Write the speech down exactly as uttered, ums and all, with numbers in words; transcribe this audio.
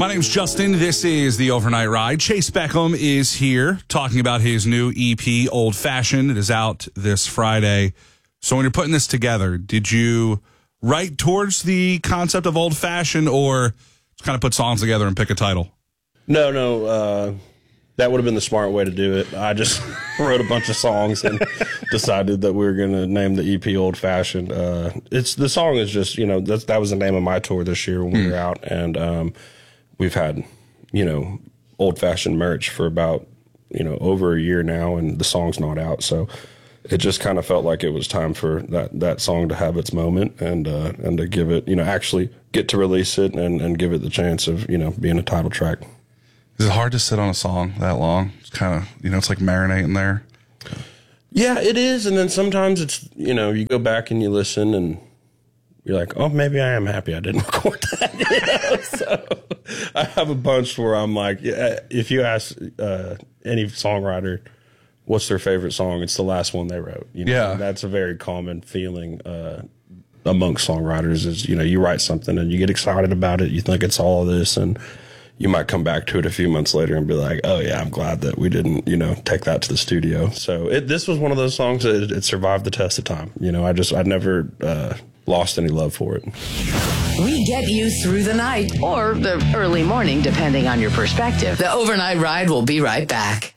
My name's Justin. This is the Overnight Ride. Chase Beckham is here talking about his new E P, Old Fashioned. It is out this Friday. So when you're putting this together, did you write towards the concept of old fashioned or just kind of put songs together and pick a title? No, no. Uh, that would have been the smart way to do it. I just wrote a bunch of songs and decided that we were going to name the E P Old Fashioned. Uh, it's the song is just, you know, that's, that was the name of my tour this year when we were out. And um, we've had, you know, old fashioned merch for about, you know, over a year now, and the song's not out. So it just kind of felt like it was time for that, that song to have its moment and uh, and to give it, you know, actually get to release it and, and give it the chance of, you know, being a title track. Is it hard to sit on a song that long? It's kind of, you know, it's like marinating there. Yeah, it is. And then sometimes it's, you know, you go back and you listen and you're like, oh, maybe I am happy I didn't record that. You know? So I have a bunch where I'm like, yeah, if you ask uh, any songwriter what's their favorite song, it's the last one they wrote. You know? Yeah. That's a very common feeling uh, amongst songwriters is, you know, you write something and you get excited about it. You think it's all of this, and you might come back to it a few months later and be like, oh, yeah, I'm glad that we didn't, you know, take that to the studio. So it, this was one of those songs that it, it survived the test of time. You know, I just, I never uh, lost any love for it. We get you through the night or the early morning, depending on your perspective. The Overnight Ride will be right back.